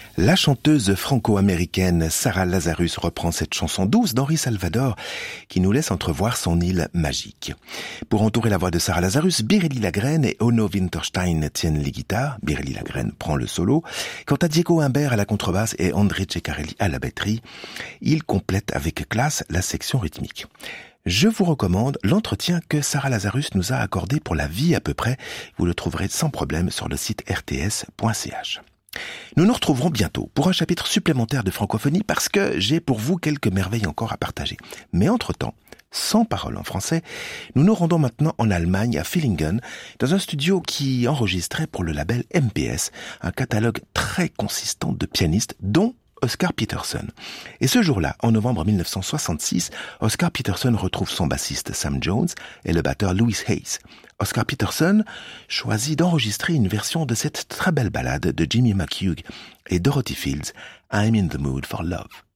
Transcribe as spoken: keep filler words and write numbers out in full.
La chanteuse franco-américaine Sarah Lazarus reprend cette chanson douce d'Henri Salvador qui nous laisse entrevoir son île magique. Pour entourer la voix de Sarah Lazarus, Biréli Lagrène et Onno Winterstein tiennent les guitares. Biréli Lagrène prend le solo. Quant à Diego Humbert à la contrebasse et André Ceccarelli à la batterie, ils complètent avec classe la section rythmique. Je vous recommande l'entretien que Sarah Lazarus nous a accordé pour La Vie à peu près. Vous le trouverez sans problème sur le site r t s point c h. Nous nous retrouverons bientôt pour un chapitre supplémentaire de francophonie parce que j'ai pour vous quelques merveilles encore à partager. Mais entre-temps, sans parole en français, nous nous rendons maintenant en Allemagne, à Villingen, dans un studio qui enregistrait pour le label M P S un catalogue très consistant de pianistes, dont Oscar Peterson. Et ce jour-là, en novembre mille neuf cent soixante-six, Oscar Peterson retrouve son bassiste Sam Jones et le batteur Louis Hayes. Oscar Peterson choisit d'enregistrer une version de cette très belle ballade de Jimmy McHugh et Dorothy Fields, I'm in the mood for love.